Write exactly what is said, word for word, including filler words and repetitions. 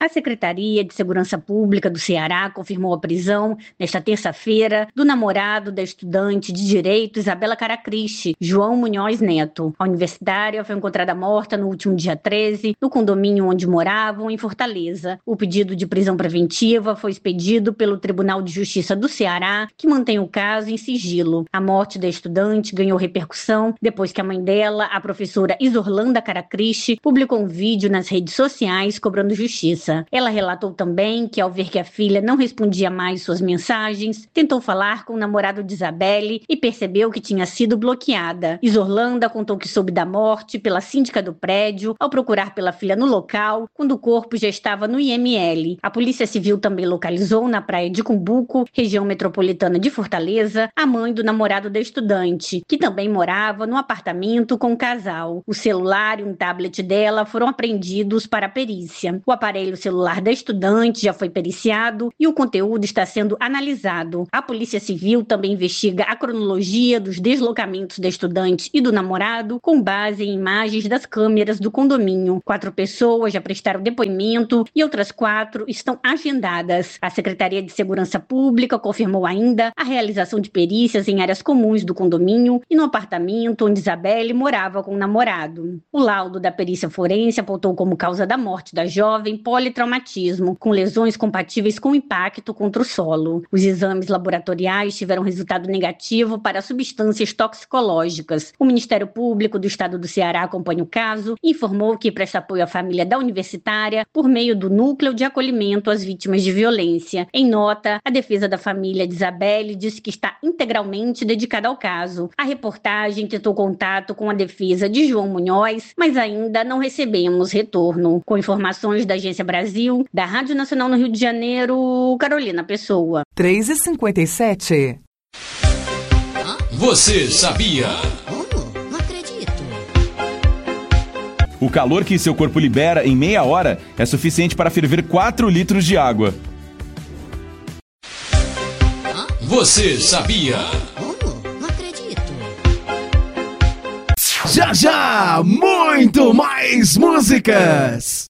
A Secretaria de Segurança Pública do Ceará confirmou a prisão, nesta terça-feira, do namorado da estudante de Direito Isabela Caracristi, João Munhoz Neto. A universitária foi encontrada morta no último dia treze, no condomínio onde moravam, em Fortaleza. O pedido de prisão preventiva foi expedido pelo Tribunal de Justiça do Ceará, que mantém o caso em sigilo. A morte da estudante ganhou repercussão depois que a mãe dela, a professora Isorlanda Caracristi, publicou um vídeo nas redes sociais cobrando justiça. Ela relatou também que, ao ver que a filha não respondia mais suas mensagens, tentou falar com o namorado de Isabelle e percebeu que tinha sido bloqueada. Isorlanda contou que soube da morte pela síndica do prédio ao procurar pela filha no local, quando o corpo já estava no I M L. A Polícia Civil também localizou na praia de Cumbuco, região metropolitana de Fortaleza, a mãe do namorado da estudante, que também morava no apartamento com o casal. O celular e um tablet dela foram apreendidos para a perícia. O aparelho celular da estudante já foi periciado e o conteúdo está sendo analisado. A Polícia Civil também investiga a cronologia dos deslocamentos da estudante e do namorado com base em imagens das câmeras do condomínio. Quatro pessoas já prestaram depoimento e outras quatro estão agendadas. A Secretaria de Segurança Pública confirmou ainda a realização de perícias em áreas comuns do condomínio e no apartamento onde Isabelle morava com o namorado. O laudo da perícia forense apontou como causa da morte da jovem politraumatismo, com lesões compatíveis com impacto contra o solo. Os exames laboratoriais tiveram resultado negativo para substâncias toxicológicas. O Ministério Público do Estado do Ceará acompanha o caso e informou que presta apoio à família da universitária por meio do Núcleo de Acolhimento às Vítimas de Violência. Em nota, a defesa da família de Isabelle disse que está integralmente dedicada ao caso. A reportagem tentou contato com a defesa de João Munhoz, mas ainda não recebemos retorno. Com informações da Agência Brasil, da Rádio Nacional no Rio de Janeiro, Carolina Pessoa. três e cinquenta e sete. Você sabia? Oh, não acredito. O calor que seu corpo libera em meia hora é suficiente para ferver quatro litros de água. Você sabia? Oh, não acredito. Já já, muito mais músicas.